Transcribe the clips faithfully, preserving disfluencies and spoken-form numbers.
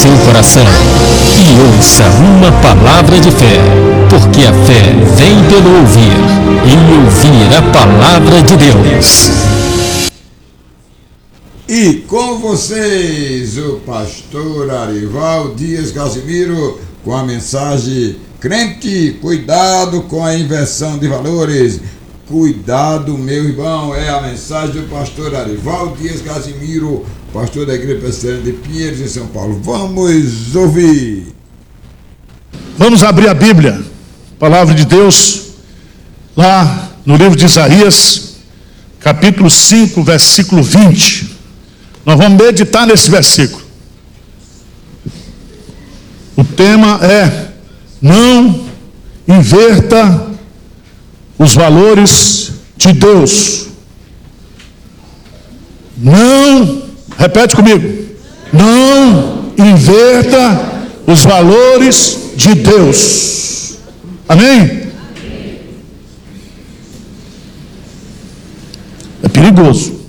seu coração e ouça uma palavra de fé, porque a fé vem pelo ouvir e ouvir a palavra de Deus. E com vocês, o pastor Arival Dias Casimiro, com a mensagem: crente, cuidado com a inversão de valores. Cuidado, meu irmão, é a mensagem do pastor Arival Dias Casimiro, pastor da Igreja Presbiteriana de Pinheiros, em São Paulo. Vamos ouvir. Vamos abrir a Bíblia, palavra de Deus, lá no livro de Isaías, capítulo cinco, versículo vinte. Nós vamos meditar nesse versículo. O tema é: não inverta os valores de Deus. Não, repete comigo, não inverta os valores de Deus. Amém? É perigoso.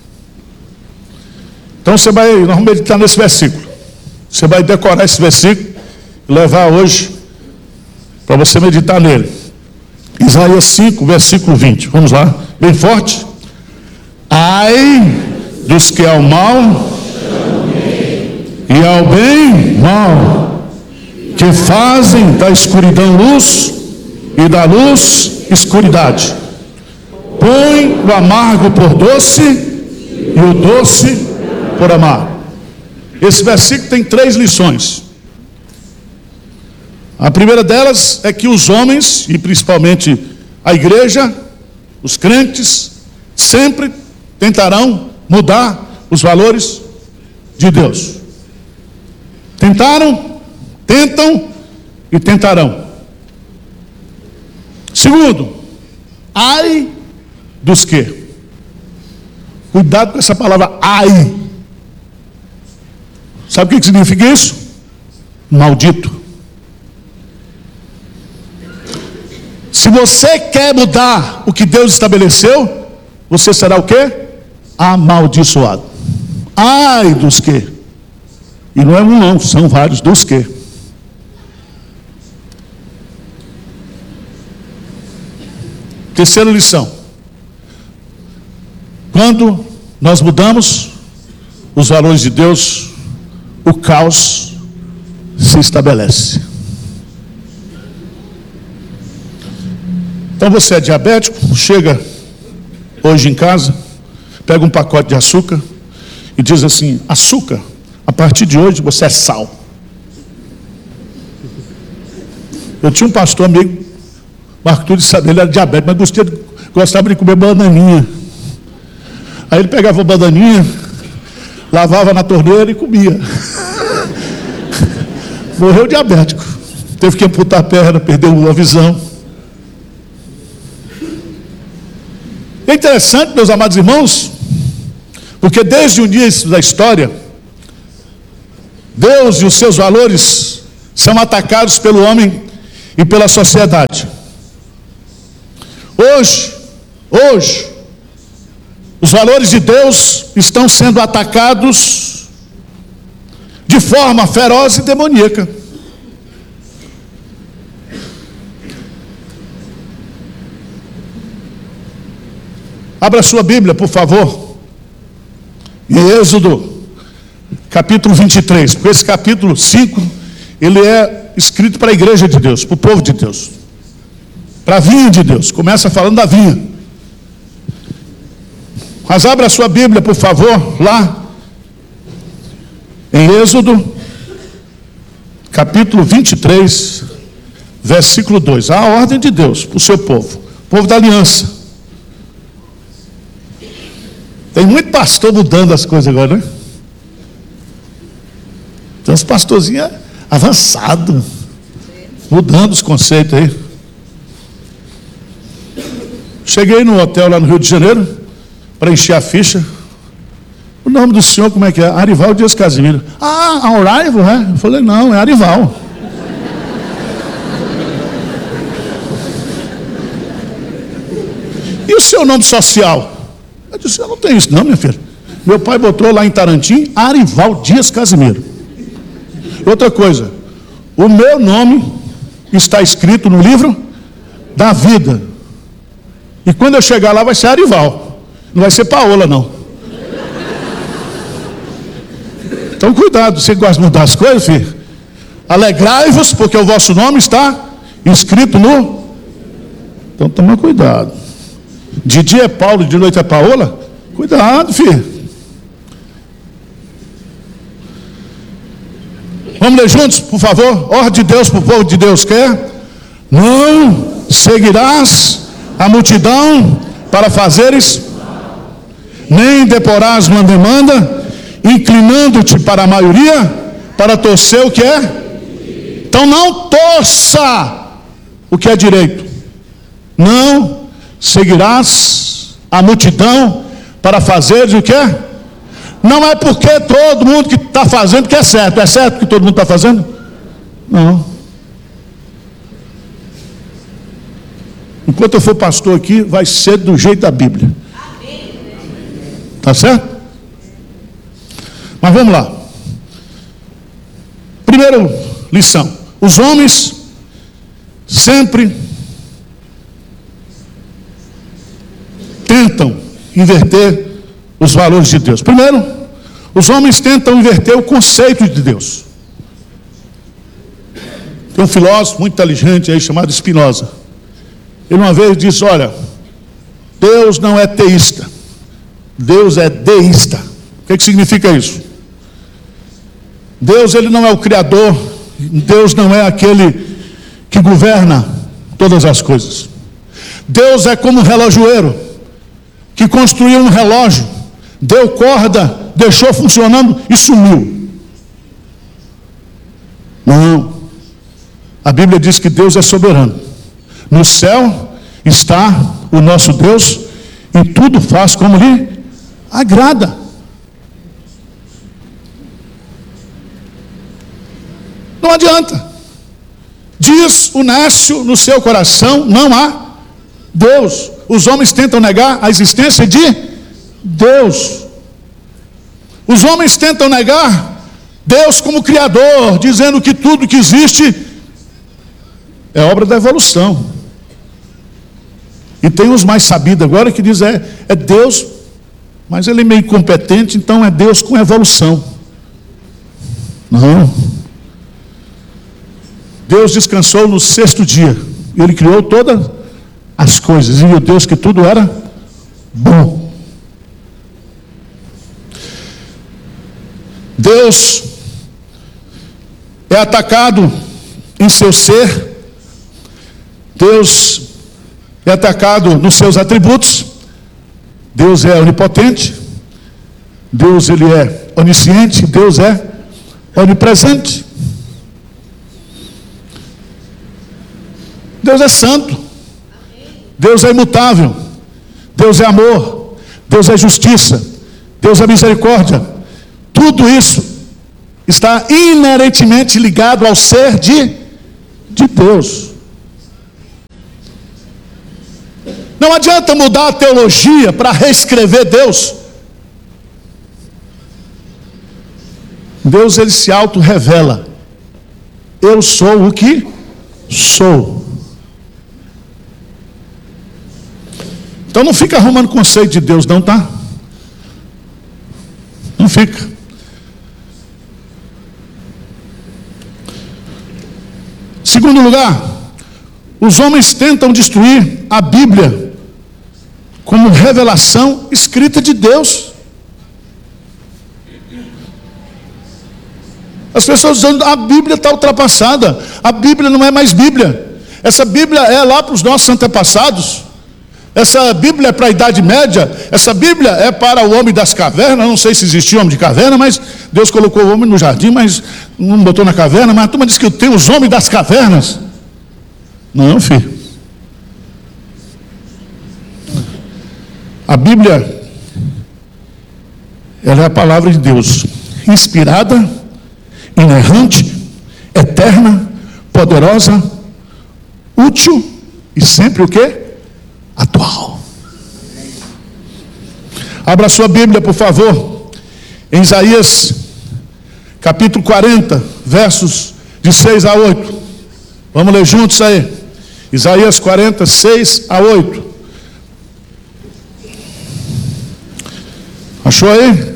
Então você vai, nós vamos meditar nesse versículo. Você vai decorar esse versículo e levar hoje para você meditar nele. Isaías cinco, versículo vinte. Vamos lá, bem forte. Ai dos que ao mal e ao bem mal, que fazem da escuridão luz e da luz escuridade. Põe o amargo por doce e o doce por amargo. Esse versículo tem três lições. A primeira delas é que os homens, e principalmente a igreja, os crentes, sempre tentarão mudar os valores de Deus. Tentaram, tentam e tentarão. Segundo, ai dos que? Cuidado com essa palavra ai. Sabe o que significa isso? Maldito. Se você quer mudar o que Deus estabeleceu, você será o quê? Amaldiçoado. Ai dos que? E não é um não, são vários dos que. Terceira lição: quando nós mudamos os valores de Deus, o caos se estabelece. Então você é diabético, chega hoje em casa, pega um pacote de açúcar e diz assim: açúcar, a partir de hoje você é sal. Eu tinha um pastor amigo, Marco Túlio, sabe, ele era diabético, mas gostava de, gostava de comer bananinha. Aí ele pegava a bananinha, lavava na torneira e comia. Morreu diabético, teve que amputar a perna, perdeu a visão. É interessante, meus amados irmãos, porque desde o início da história, Deus e os seus valores são atacados pelo homem e pela sociedade. Hoje, hoje, os valores de Deus estão sendo atacados de forma feroz e demoníaca. Abra sua Bíblia, por favor, em Êxodo, capítulo vinte e três, porque esse capítulo cinco, ele é escrito para a igreja de Deus, para o povo de Deus, para a vinha de Deus. Começa falando da vinha. Mas abra sua Bíblia, por favor, lá, em Êxodo, capítulo vinte e três, versículo dois. A ordem de Deus para o seu povo, povo da aliança. Tem muito pastor mudando as coisas agora, né? Tem uns pastorzinhos avançados, mudando os conceitos aí. Cheguei no hotel lá no Rio de Janeiro, para encher a ficha. O nome do senhor, como é que é? Arival Dias Casimiro. Ah, Arival, é? Eu falei, não, é Arival. E o seu nome social? Eu disse, eu não tenho isso não, minha filha. Meu pai botou lá em Tarantim, Arival Dias Casimiro. Outra coisa, o meu nome está escrito no livro da vida. E quando eu chegar lá vai ser Arival, não vai ser Paola, não. Então cuidado, você gosta de mudar as coisas, filho? Alegrai-vos, porque o vosso nome está escrito no... Então toma cuidado. De dia é Paulo, de noite é Paola? Cuidado, filho. Vamos ler juntos, por favor? Ordem de Deus para o povo de Deus quer. Não seguirás a multidão para fazeres, nem deporás uma demanda, inclinando-te para a maioria, para torcer o que é. Então não torça o que é direito. Não seguirás a multidão para fazeres o que é. Não é porque todo mundo que está fazendo que é certo. É certo que todo mundo está fazendo? Não. Enquanto eu for pastor aqui, vai ser do jeito da Bíblia. Tá certo? Mas vamos lá. Primeira lição. Os homens sempre tentam inverter os valores de Deus. Primeiro, os homens tentam inverter o conceito de Deus. Tem um filósofo muito inteligente aí chamado Spinoza. Ele uma vez disse: olha, Deus não é teísta, Deus é deísta. O que, que significa isso? Deus, ele não é o criador, Deus não é aquele que governa todas as coisas. Deus é como um relojoeiro que construiu um relógio, deu corda, deixou funcionando e sumiu. Não. A Bíblia diz que Deus é soberano. No céu está o nosso Deus e tudo faz como lhe agrada. Não adianta. Diz o nécio no seu coração: não há Deus. Os homens tentam negar a existência de Deus. Os homens tentam negar Deus como Criador, dizendo que tudo que existe é obra da evolução. E tem os mais sabidos agora que dizem: é, é Deus, mas ele é meio incompetente, então é Deus com evolução. Não. Deus descansou no sexto dia. Ele criou todas as coisas e viu Deus que tudo era bom. Deus é atacado em seu ser. Deus é atacado nos seus atributos. Deus é onipotente. Deus, ele é onisciente. Deus é onipresente. Deus é santo. Deus é imutável. Deus é amor. Deus é justiça. Deus é misericórdia. Tudo isso está inerentemente ligado ao ser de, de Deus. Não adianta mudar a teologia para reescrever Deus. Deus, ele se auto-revela. Eu sou o que sou. Então não fica arrumando conceito de Deus não, tá? Não fica. Segundo lugar, os homens tentam destruir a Bíblia como revelação escrita de Deus. As pessoas dizendo: a Bíblia está ultrapassada, a Bíblia não é mais Bíblia, essa Bíblia é lá para os nossos antepassados, essa Bíblia é para a Idade Média, essa Bíblia é para o homem das cavernas. Não sei se existia homem de caverna, mas Deus colocou o homem no jardim, mas não botou na caverna. Mas a turma diz que tem os homens das cavernas. Não, filho. A Bíblia, ela é a palavra de Deus, inspirada, inerrante, eterna, poderosa, útil e sempre o quê? Atual. Abra sua Bíblia, por favor, em Isaías capítulo quarenta, versos de seis a oito. Vamos ler juntos aí. Isaías quarenta, seis a oito. Achou aí?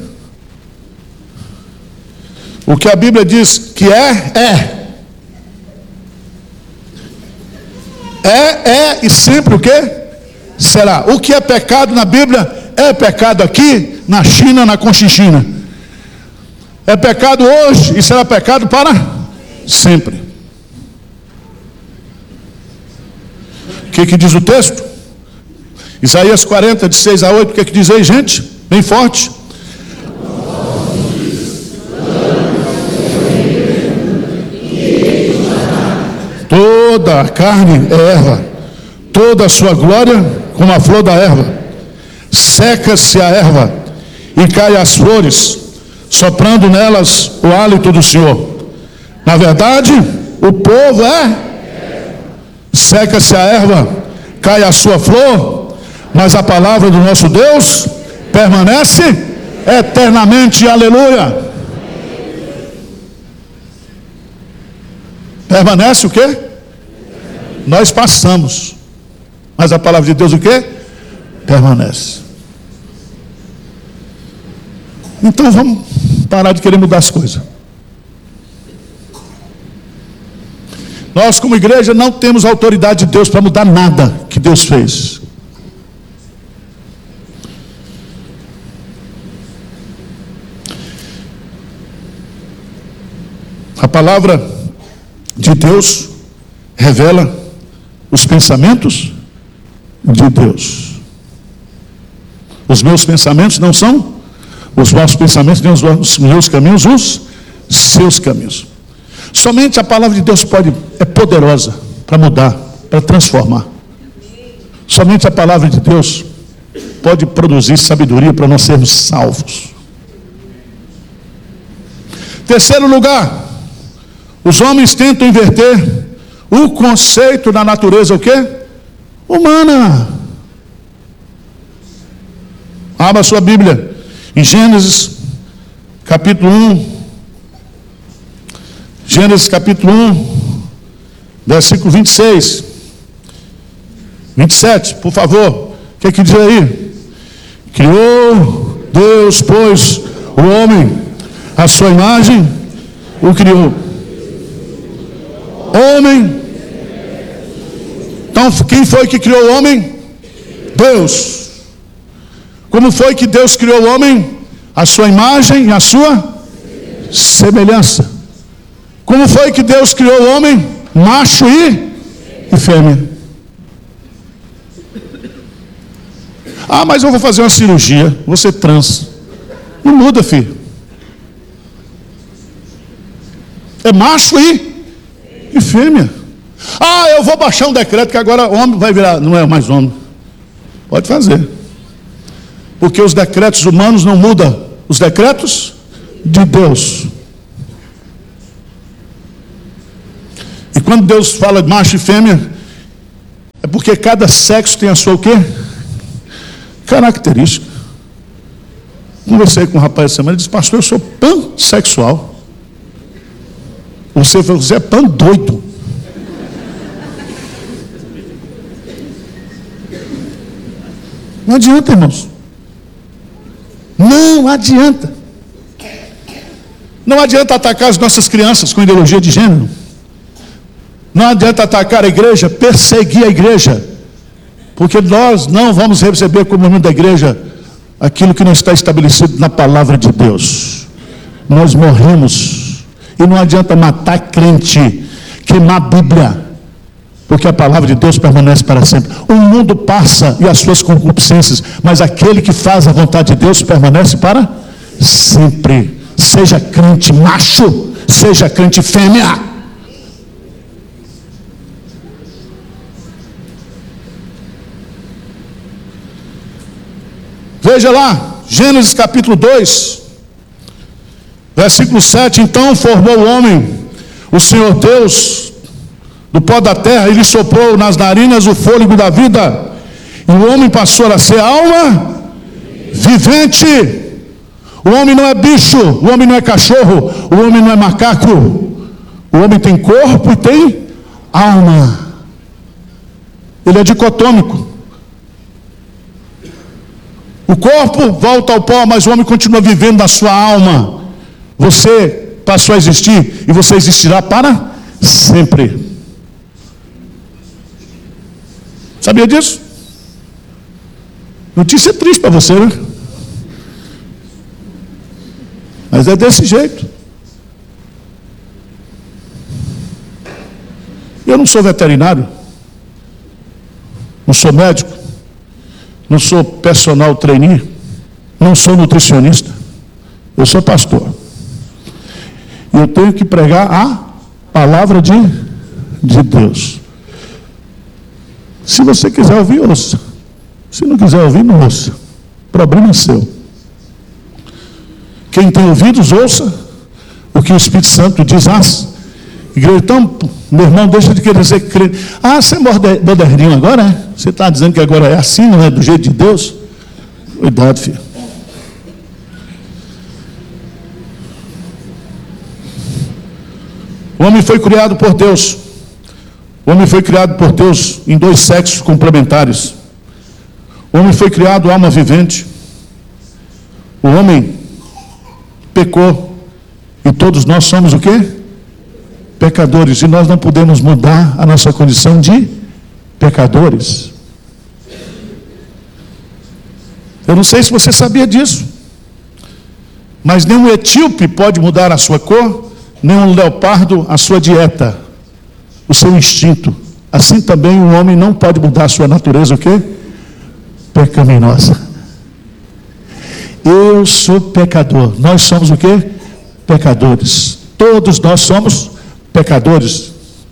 O que a Bíblia diz que é, é. É, é e sempre o quê? Será. O que é pecado na Bíblia é pecado aqui, na China, na Conchinchina. É pecado hoje e será pecado para sempre. O que que diz o texto? Isaías quarenta, de seis a oito. O que que diz aí, gente? Bem forte. Toda a carne é erva, toda a sua glória como a flor da erva. Seca-se a erva e cai as flores, soprando nelas o hálito do Senhor. Na verdade, o povo é... Seca-se a erva, cai a sua flor, mas a palavra do nosso Deus permanece eternamente. Aleluia. Permanece o quê? Nós passamos, mas a palavra de Deus o quê? Permanece. Então vamos parar de querer mudar as coisas. Nós como igreja não temos autoridade de Deus para mudar nada que Deus fez. A palavra de Deus revela os pensamentos de Deus. Os meus pensamentos não são os vossos pensamentos, nem os meus caminhos, os seus caminhos. Somente a palavra de Deus pode, é poderosa para mudar, para transformar. Somente a palavra de Deus pode produzir sabedoria para nós sermos salvos. Terceiro lugar, os homens tentam inverter o conceito da natureza o quê? Humana. Abra sua Bíblia em Gênesis capítulo um. Gênesis capítulo um, versículo vinte e seis, vinte e sete, por favor. O que é que diz aí? Criou Deus, pois, o homem, a sua imagem, o criou. Homem. Então, quem foi que criou o homem? Deus. Como foi que Deus criou o homem? A sua imagem e a sua semelhança. Como foi que Deus criou o homem? Macho e, e fêmea. Ah, mas eu vou fazer uma cirurgia, vou ser trans. Não muda, filho. É macho e, e fêmea. Ah, eu vou baixar um decreto que agora homem vai virar, não é mais homem. Pode fazer. Porque os decretos humanos não mudam os decretos de Deus. E quando Deus fala de macho e fêmea, é porque cada sexo tem a sua o quê? Característica. Conversei com um rapaz essa semana, ele disse: pastor, eu sou pansexual. Você, você é pan doido. Não adianta, irmãos. Não adianta. Não adianta atacar as nossas crianças com ideologia de gênero. Não adianta atacar a igreja, perseguir a igreja, porque nós não vamos receber como membro da igreja aquilo que não está estabelecido na palavra de Deus. Nós morremos. E não adianta matar crente, queimar a Bíblia, porque a palavra de Deus permanece para sempre. O mundo passa e as suas concupiscências, mas aquele que faz a vontade de Deus permanece para sempre. Seja crente macho, seja crente fêmea. Veja lá, Gênesis capítulo dois, versículo sete. Então formou o homem, o Senhor Deus, do pó da terra, e lhe soprou nas narinas o fôlego da vida, e o homem passou a ser alma vivente. O homem não é bicho, o homem não é cachorro, o homem não é macaco. O homem tem corpo e tem alma. Ele é dicotômico. O corpo volta ao pó, mas o homem continua vivendo na sua alma. Você passou a existir e você existirá para sempre. Sabia disso? Notícia triste para você, né? Mas é desse jeito. Eu não sou veterinário, não sou médico, não sou personal trainee, não sou nutricionista, eu sou pastor. E eu tenho que pregar a palavra de, de Deus. Se você quiser ouvir, ouça. Se não quiser ouvir, não ouça. Problema seu. Quem tem ouvidos, ouça o que o Espírito Santo diz às igrejas. Então, meu irmão, deixa de querer ser crente. Ah, você é moderninho agora, é? Você está dizendo que agora é assim, não é do jeito de Deus? Cuidado, filho. O homem foi criado por Deus. O homem foi criado por Deus em dois sexos complementares. O homem foi criado alma vivente. O homem pecou. E todos nós somos o quê? Pecadores. E nós não podemos mudar a nossa condição de pecadores. Eu não sei se você sabia disso. Mas nem um etíope pode mudar a sua cor, nem um leopardo a sua dieta, o seu instinto. Assim também o homem não pode mudar a sua natureza, o quê? Pecaminosa. Eu sou pecador. Nós somos o quê? Pecadores. Todos nós somos pecadores.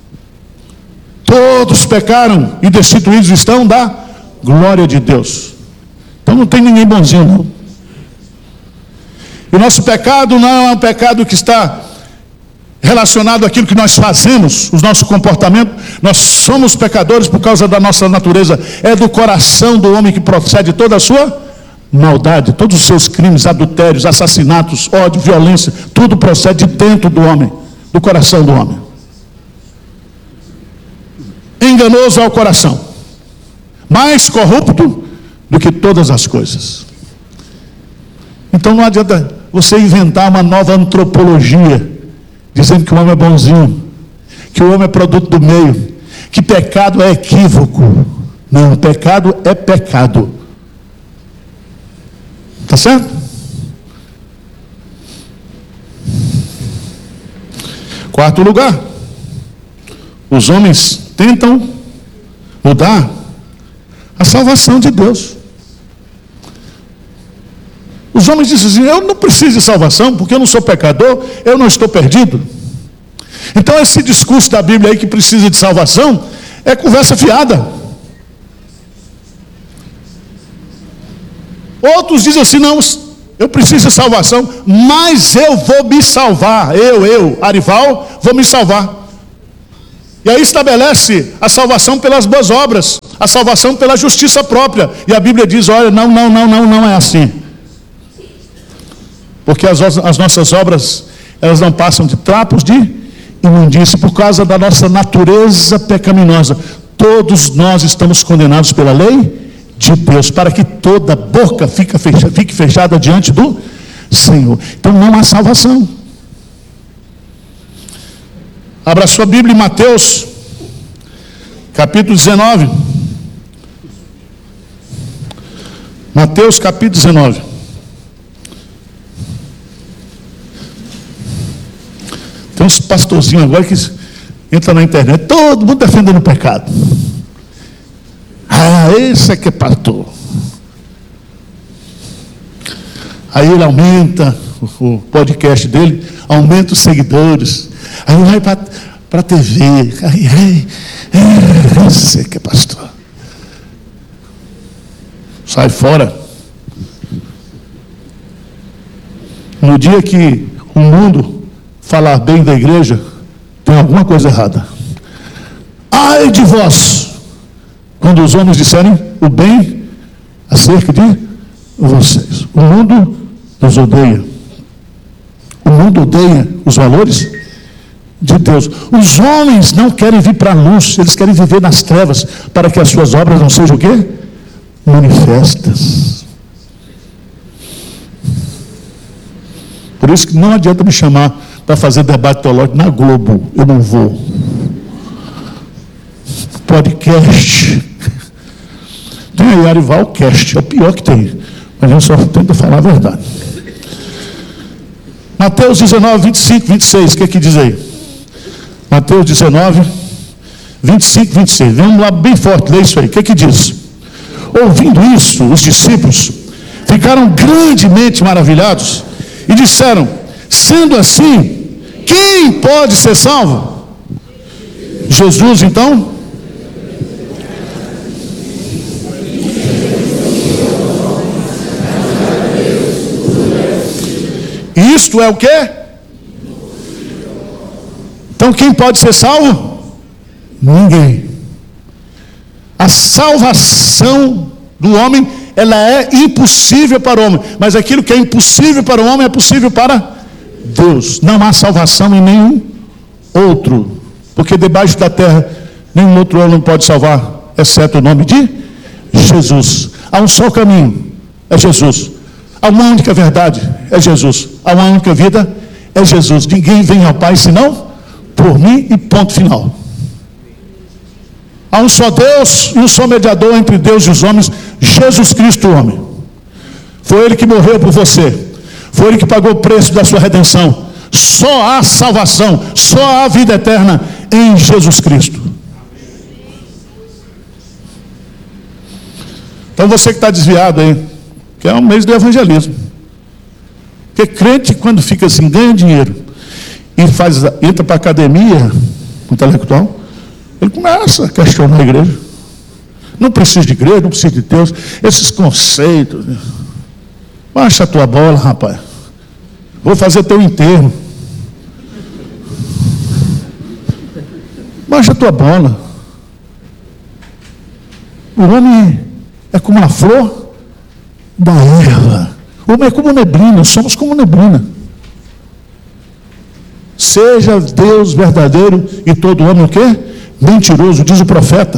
Todos pecaram e destituídos estão da glória de Deus. Então não tem ninguém bonzinho, não. E o nosso pecado não é um pecado que está relacionado àquilo que nós fazemos, o nosso comportamento. Nós somos pecadores por causa da nossa natureza. É do coração do homem que procede toda a sua maldade, todos os seus crimes, adultérios, assassinatos, ódio, violência, tudo procede de dentro do homem, do coração do homem. Enganoso é o coração, mais corrupto do que todas as coisas. Então não adianta você inventar uma nova antropologia, dizendo que o homem é bonzinho, que o homem é produto do meio, que pecado é equívoco. Não, pecado é pecado. Está certo? Quarto lugar, os homens tentam mudar a salvação de Deus. Os homens dizem assim: eu não preciso de salvação, porque eu não sou pecador, eu não estou perdido. Então esse discurso da Bíblia aí que precisa de salvação é conversa fiada. Outros dizem assim: não, eu preciso de salvação, mas eu vou me salvar. Eu, eu, Arival, vou me salvar. E aí estabelece a salvação pelas boas obras, a salvação pela justiça própria. E a Bíblia diz: olha, não, não, não, não, não é assim. Porque as, as nossas obras, elas não passam de trapos de imundície, por causa da nossa natureza pecaminosa. Todos nós estamos condenados pela lei de Deus, para que toda boca fique fechada, fique fechada diante do Senhor. Então não há salvação. Abra sua Bíblia em Mateus, capítulo dezenove. Mateus, capítulo dezenove. Tem uns pastorzinhos agora que entra na internet, todo mundo defendendo o pecado. Ah, esse é que é pastor. Aí ele aumenta o podcast dele, aumenta os seguidores. Aí vai para a T V. Aí, aí, aí, esse é que é pastor. Sai fora. No dia que o mundo falar bem da igreja, tem alguma coisa errada. Ai de vós, quando os homens disserem o bem acerca de vocês. O mundo nos odeia. O mundo odeia os valores de Deus. Os homens não querem vir para a luz, eles querem viver nas trevas, para que as suas obras não sejam o quê? Manifestas. Por isso que não adianta me chamar para fazer debate teológico na Globo, eu não vou. Podcast. Tem aí Arivalcast, é o pior que tem, mas a gente só tenta falar a verdade. Mateus dezenove, vinte e cinco, vinte e seis, o que é que diz aí? Mateus dezenove, vinte e cinco, vinte e seis. Vamos lá bem forte, lê isso aí. O que é que diz? Ouvindo isso, os discípulos ficaram grandemente maravilhados e disseram: sendo assim, quem pode ser salvo? Jesus, então? Isto é o quê? Então quem pode ser salvo? Ninguém. A salvação do homem, ela é impossível para o homem, mas aquilo que é impossível para o homem é possível para Deus. Não há salvação em nenhum outro, porque debaixo da terra nenhum outro homem pode salvar, exceto o nome de Jesus. Há um só caminho, é Jesus. Há uma única verdade, é Jesus. Há uma única vida, é Jesus. Ninguém vem ao Pai senão por mim, e ponto final. Há um só Deus e um só mediador entre Deus e os homens, Jesus Cristo, o homem. Foi Ele que morreu por você. Foi Ele que pagou o preço da sua redenção. Só há salvação, só há vida eterna em Jesus Cristo. Então você que está desviado aí, que é um mês do evangelismo. Porque crente, quando fica assim, ganha dinheiro e faz, entra para a academia intelectual, ele começa a questionar a igreja. Não precisa de igreja, não precisa de Deus. Esses conceitos. Né? Baixa a tua bola, rapaz. Vou fazer teu enterro. Baixa a tua bola. O homem é como a flor da erva. O homem é como neblina, somos como neblina. Seja Deus verdadeiro e todo homem o quê? Mentiroso, diz o profeta.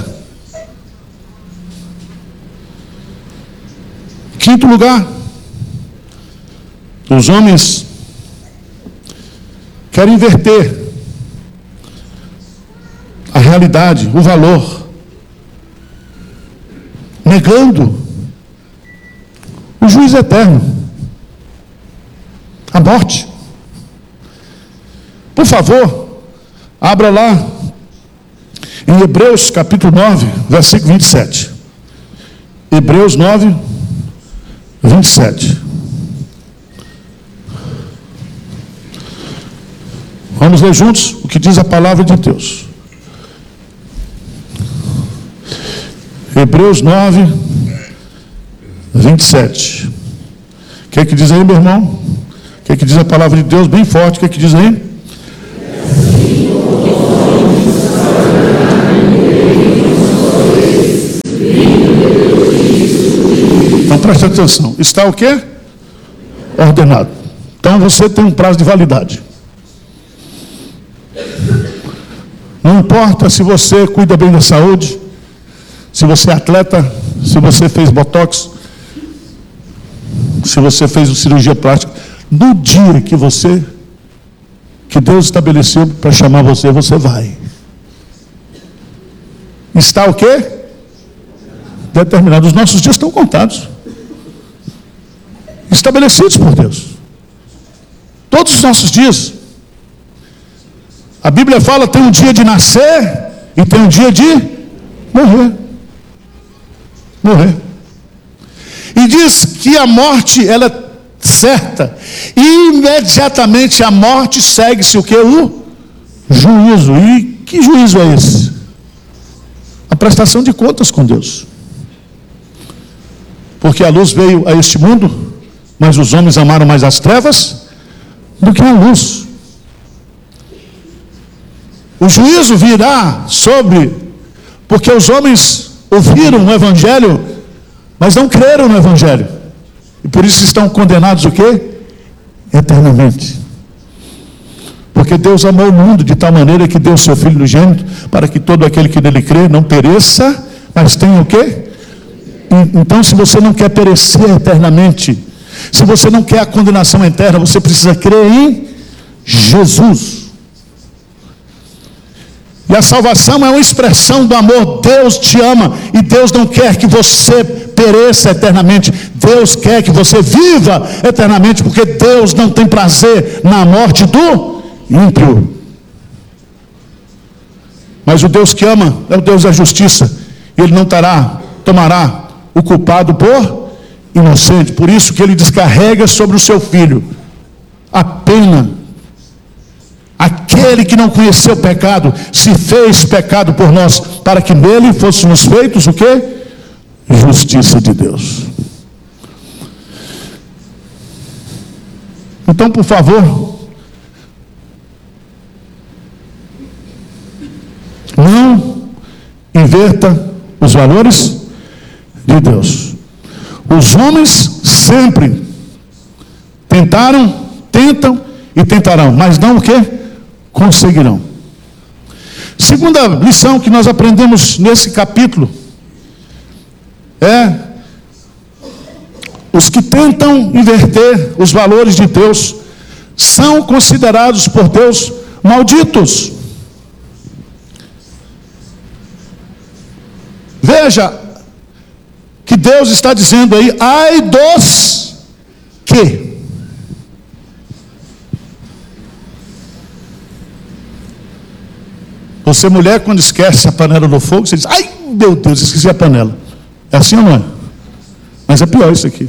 Quinto lugar, os homens querem inverter a realidade, o valor, negando o juízo eterno, a morte. Por favor, abra lá em Hebreus capítulo nove, versículo vinte e sete. Hebreus nove, vinte e sete. Vamos ler juntos o que diz a palavra de Deus. Hebreus nove, vinte e sete. O que é que diz aí, meu irmão? O que é que diz a palavra de Deus bem forte? O que é que diz aí? Então preste atenção. Está o quê? Ordenado. Então você tem um prazo de validade. Não importa se você cuida bem da saúde, se você é atleta, se você fez botox, se você fez cirurgia plástica, no dia que você, que Deus estabeleceu para chamar você, você vai. Está o quê? Determinado. Os nossos dias estão contados. Estabelecidos por Deus. Todos os nossos dias. A Bíblia fala, tem um dia de nascer e tem um dia de morrer. Morrer. E diz que a morte, ela é certa. E imediatamente a morte segue-se o que? O juízo. E que juízo é esse? A prestação de contas com Deus. Porque a luz veio a este mundo, mas os homens amaram mais as trevas do que a luz. O juízo virá sobre, porque os homens ouviram o Evangelho, mas não creram no Evangelho. E por isso estão condenados o quê? Eternamente. Porque Deus amou o mundo de tal maneira que deu o seu Filho unigênito, para que todo aquele que nele crê não pereça, mas tenha o quê? Então, se você não quer perecer eternamente, se você não quer a condenação eterna, você precisa crer em Jesus. E a salvação é uma expressão do amor. Deus te ama e Deus não quer que você pereça eternamente. Deus quer que você viva eternamente, porque Deus não tem prazer na morte do ímpio. Mas o Deus que ama é o Deus da justiça. Ele não tará, tomará o culpado por inocente. Por isso que ele descarrega sobre o seu filho a pena. Aquele que não conheceu o pecado se fez pecado por nós, para que nele fôssemos feitos o quê? Justiça de Deus. Então, por favor, não inverta os valores de Deus. Os homens sempre tentaram, tentam e tentarão, mas não o quê? Conseguirão. Segunda lição que nós aprendemos nesse capítulo é: os que tentam inverter os valores de Deus são considerados por Deus malditos. Veja que Deus está dizendo aí: ai dos que. Você, mulher, quando esquece a panela no fogo, você diz: ai, meu Deus, esqueci a panela. É assim ou não é? Mas é pior isso aqui.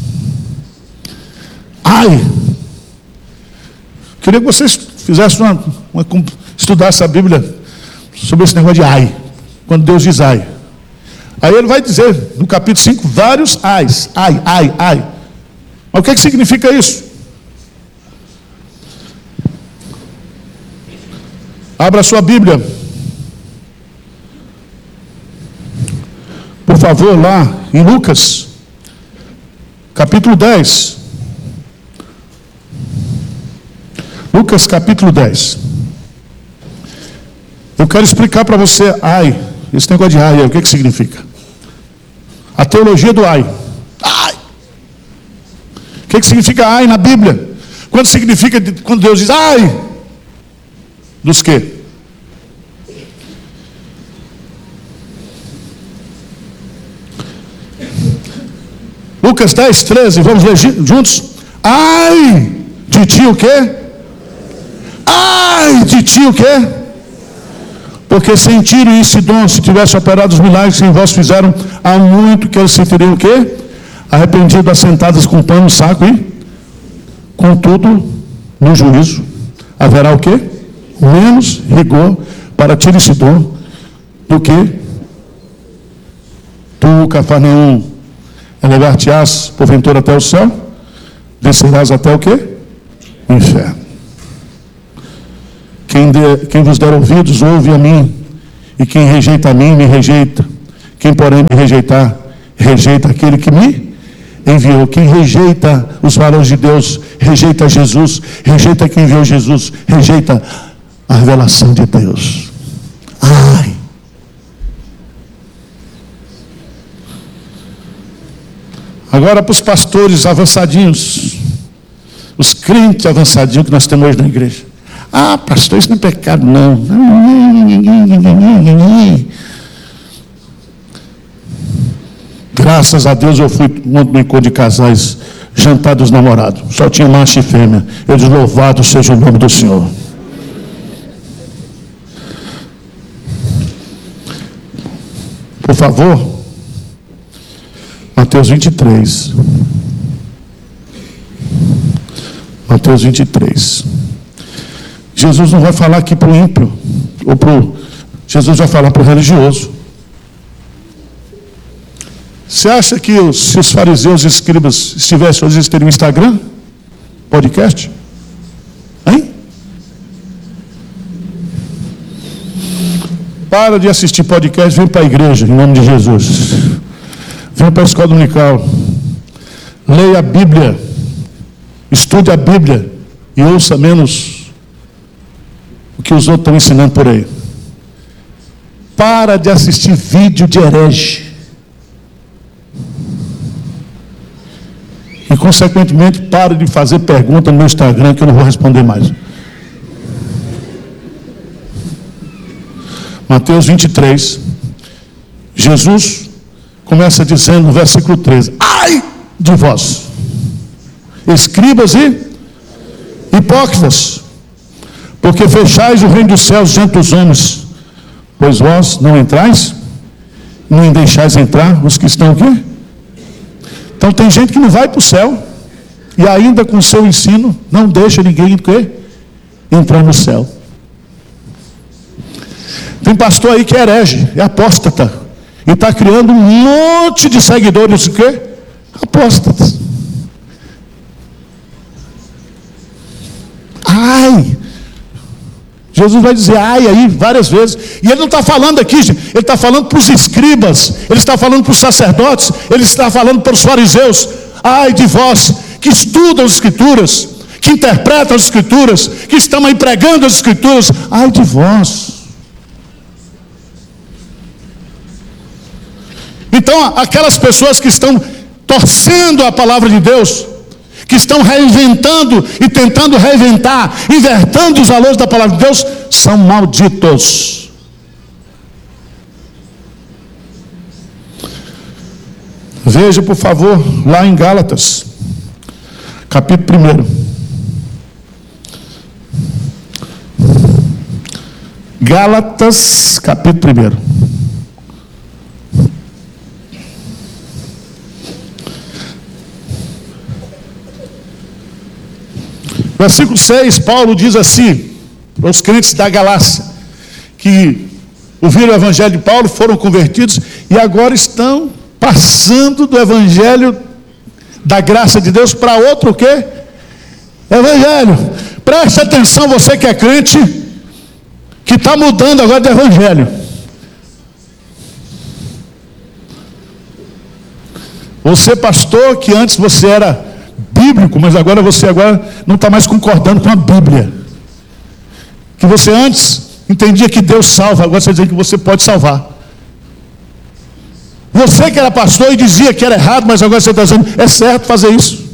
Ai. Queria que vocês fizessem uma, uma estudassem a Bíblia sobre esse negócio de ai. Quando Deus diz ai. Aí ele vai dizer, no capítulo cinco, vários ais. Ai, ai, ai. Mas o que, que significa isso? Abra a sua Bíblia, por favor, lá em Lucas, capítulo dez. Lucas, capítulo dez. Eu quero explicar para você, ai, esse negócio de ai, o que, que significa? A teologia do ai. Ai. O que, que significa ai na Bíblia? Quando significa, quando Deus diz ai, dos que? Lucas dez, treze, vamos ler juntos? Ai de ti o quê? Ai de ti o quê? Porque sem Tiro e Sidom, se tivesse operado os milagres que em vós fizeram, há muito que eles se teriam o quê? Arrependido, assentadas com pano, saco e contudo, no juízo haverá o quê? Menos rigor para Tiro e Sidom do que tu, Cafarnaum. Elevar-te-ás porventura até o céu, descerás até o quê? O inferno. Quem, de, quem vos der ouvidos, ouve a mim, e quem rejeita a mim, me rejeita. Quem, porém, me rejeitar, rejeita aquele que me enviou. Quem rejeita os valores de Deus, rejeita Jesus, rejeita quem enviou Jesus, rejeita a revelação de Deus. Ai! Agora para os pastores avançadinhos, os crentes avançadinhos que nós temos hoje na igreja. Ah, pastor, isso não é pecado, não. Graças a Deus eu fui no encontro de casais, jantar dos namorados. Só tinha macho e fêmea. Eu disse: louvado seja o nome do Senhor. Por favor, Mateus vinte e três. Mateus vinte e três. Jesus não vai falar aqui para o ímpio, ou pro, Jesus vai falar para o religioso. Você acha que os, se os fariseus e escribas estivessem hoje, eles teriam Instagram? Podcast? Hein? Para de assistir podcast, vem para a igreja, em nome de Jesus. Vem para a escola dominical. Leia a Bíblia. Estude a Bíblia. E ouça menos o que os outros estão ensinando por aí. Para de assistir vídeo de herege. E, consequentemente, para de fazer pergunta no meu Instagram que eu não vou responder mais. Mateus vinte e três. Jesus começa dizendo no versículo treze: ai de vós, escribas e hipócritas, porque fechais o reino dos céus diante dos homens, pois vós não entrais, nem deixais entrar os que estão aqui. Então tem gente que não vai para o céu, e ainda com o seu ensino, não deixa ninguém quê? Entrar no céu. Tem pastor aí que é herege, é apóstata, e está criando um monte de seguidores, o quê? Apóstatas. Ai! Jesus vai dizer ai aí várias vezes. E ele não está falando aqui, gente. Ele está falando para os escribas, ele está falando para os sacerdotes, ele está falando para os fariseus. Ai de vós que estudam as escrituras, que interpretam as escrituras, que estão aí pregando as escrituras. Ai de vós. Então, aquelas pessoas que estão torcendo a palavra de Deus, que estão reinventando e tentando reinventar, invertendo os valores da palavra de Deus, são malditos. Veja, por favor, lá em Gálatas, capítulo primeiro. Gálatas, capítulo primeiro. Versículo seis, Paulo diz assim, para os crentes da Galácia, que ouviram o evangelho de Paulo, foram convertidos, e agora estão passando do evangelho da graça de Deus para outro o quê? Evangelho. Preste atenção, você que é crente, que está mudando agora de evangelho. Você pastor, que antes você era bíblico, mas agora você agora não está mais concordando com a Bíblia. Que você antes entendia que Deus salva, agora você está dizendo que você pode salvar. Você que era pastor e dizia que era errado, mas agora você está dizendo, é certo fazer isso.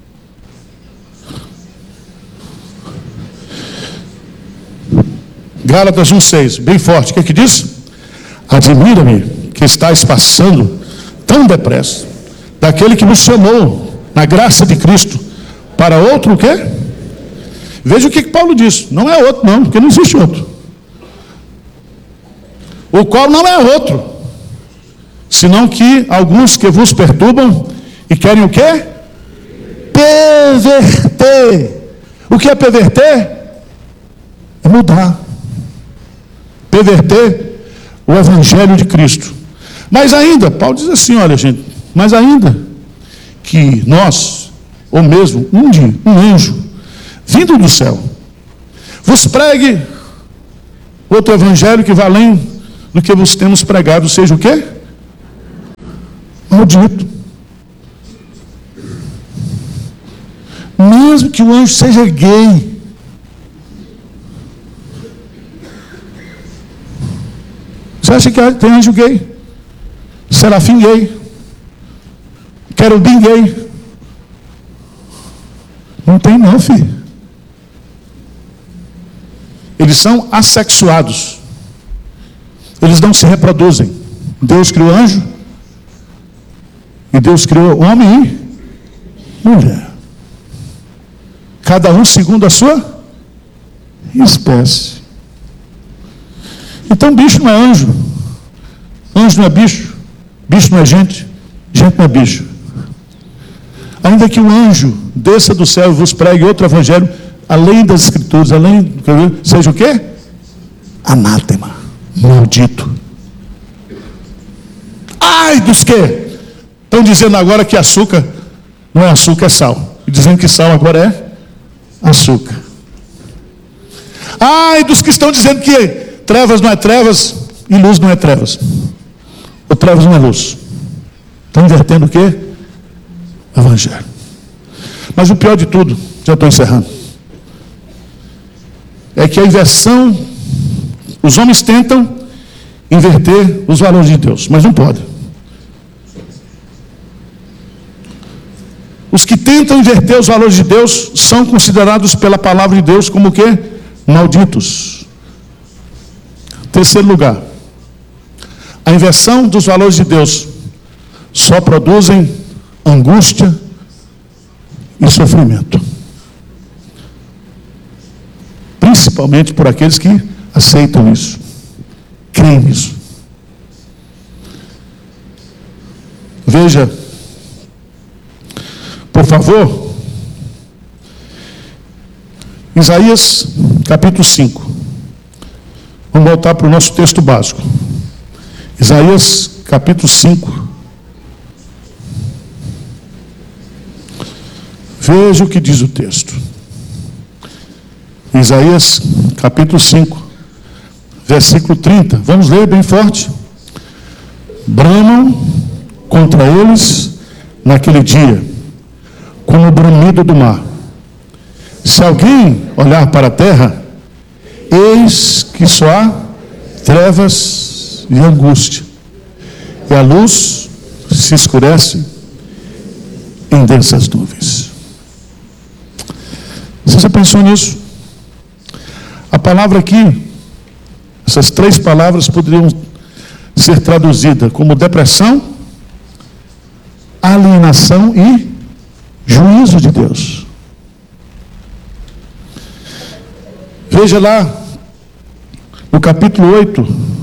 Gálatas um, seis, bem forte, o que é que diz? Admira-me que estáis passando tão depressa daquele que nos chamou na graça de Cristo para outro o quê? Veja o que, que Paulo diz, não é outro não, porque não existe outro, o qual não é outro, senão que alguns que vos perturbam e querem o quê? Perverter. O que é perverter? É mudar, perverter o evangelho de Cristo. Mas ainda, Paulo diz assim, olha gente, mas ainda que nós, ou mesmo um dia, um anjo, vindo do céu, vos pregue outro evangelho que vai além do que vos temos pregado, seja o quê? Maldito. Mesmo que o anjo seja gay. Você acha que tem anjo gay? Serafim gay? Querubim gay? Não tem não, filho. Eles são assexuados. Eles não se reproduzem. Deus criou anjo e Deus criou homem e mulher. Cada um segundo a sua espécie. Então bicho não é anjo. Anjo não é bicho. Bicho não é gente. Gente não é bicho. Ainda que um anjo desça do céu e vos pregue outro evangelho, além das escrituras, além, seja o quê? Anátema, maldito. Ai dos que estão dizendo agora que açúcar não é açúcar, é sal, e dizendo que sal agora é açúcar. Ai dos que estão dizendo que trevas não é trevas e luz não é trevas, ou trevas não é luz. Estão invertendo o quê? Evangelho. Mas o pior de tudo, já estou encerrando, é que a inversão, os homens tentam inverter os valores de Deus, mas não podem. Os que tentam inverter os valores de Deus são considerados pela palavra de Deus como o quê? Malditos. Terceiro lugar, a inversão dos valores de Deus só produzem angústia e sofrimento. Principalmente por aqueles que aceitam isso, creem nisso. Veja, por favor, Isaías capítulo cinco. Vamos voltar para o nosso texto básico. Isaías capítulo cinco. Veja o que diz o texto. Isaías capítulo cinco, versículo trinta. Vamos ler bem forte. Bramam contra eles naquele dia, como o bramido do mar. Se alguém olhar para a terra, eis que só há trevas e angústia, e a luz se escurece em densas nuvens. Você já pensou nisso? A palavra aqui, essas três palavras poderiam ser traduzidas como depressão, alienação e juízo de Deus. Veja lá, no capítulo oito,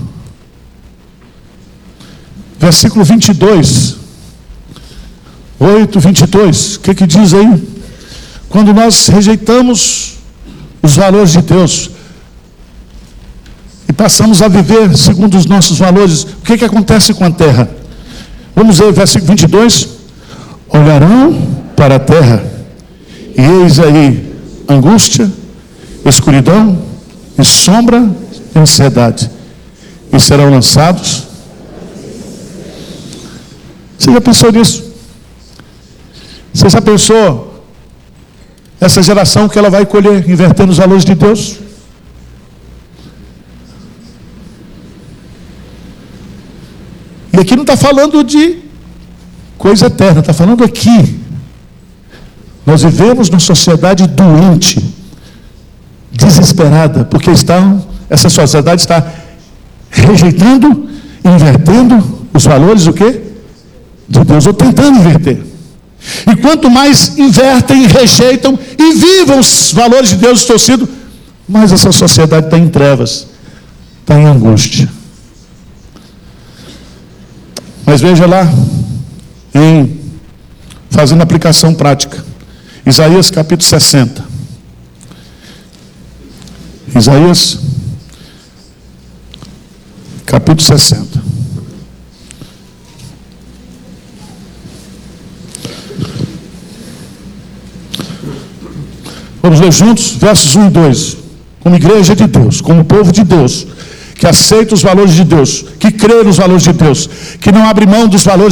versículo vinte e dois. oito, vinte e dois. O que que diz aí? Quando nós rejeitamos os valores de Deus e passamos a viver segundo os nossos valores, o que que acontece com a terra? Vamos ver o versículo vinte e dois. Olharão para a terra, e eis aí angústia, escuridão e sombra e ansiedade, e serão lançados. Você já pensou nisso? Você já pensou essa geração que ela vai colher invertendo os valores de Deus? E aqui não está falando de coisa eterna, está falando aqui. Nós vivemos numa sociedade doente, desesperada, porque está, essa sociedade está rejeitando, invertendo os valores, o quê? De Deus, ou tentando inverter. E quanto mais invertem, rejeitam e vivam os valores de Deus distorcidos, mais essa sociedade está em trevas, está em angústia. Mas veja lá, em, fazendo aplicação prática, Isaías capítulo sessenta. Isaías capítulo sessenta. Vamos ler juntos, versos um e dois. Como igreja de Deus, como povo de Deus, que aceita os valores de Deus, que crê nos valores de Deus, que não abre mão dos valores